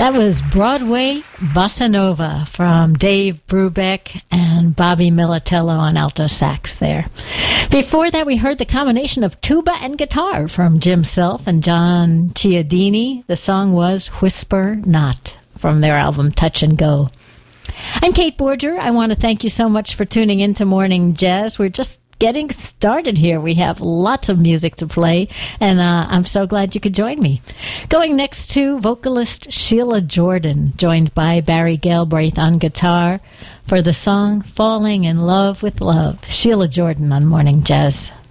That was Broadway Bossa Nova from Dave Brubeck and Bobby Militello on alto sax there. Before that, we heard the combination of tuba and guitar from Jim Self and John Chiodini. The song was Whisper Not from their album Touch and Go. I'm Kate Borger. I want to thank you so much for tuning in to Morning Jazz. We're just getting started here. We have lots of music to play, and I'm so glad you could join me. Going next to vocalist Sheila Jordan, joined by Barry Galbraith on guitar for the song Falling in Love with Love. Sheila Jordan on Morning Jazz.